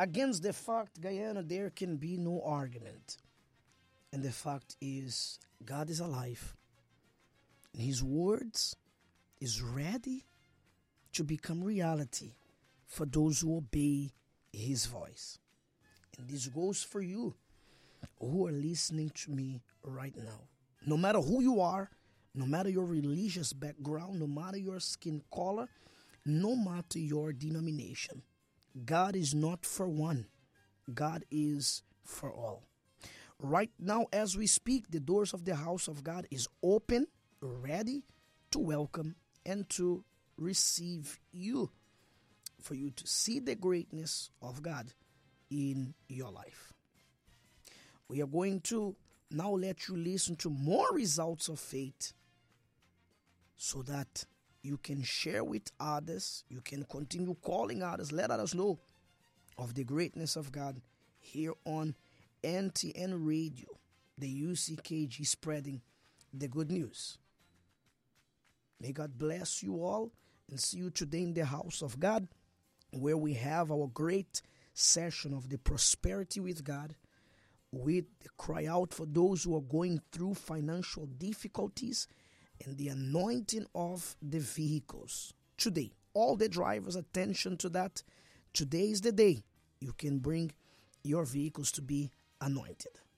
against the fact, Guyana, there can be no argument. And the fact is, God is alive. And His words is ready to become reality for those who obey His voice. And this goes for you who are listening to me right now. No matter who you are, no matter your religious background, no matter your skin color, no matter your denomination, God is not for one. God is for all. Right now, as we speak, the doors of the house of God is open, ready to welcome and to receive you, for you to see the greatness of God in your life. We are going to now let you listen to more results of faith so that you can share with others, you can continue calling others, let others know of the greatness of God here on NTN Radio, the UCKG, spreading the good news. May God bless you all and see you today in the house of God, where we have our great session of the prosperity with God, with the cry out for those who are going through financial difficulties and the anointing of the vehicles. Today, all the drivers, attention to that. Today is the day you can bring your vehicles to be anointed.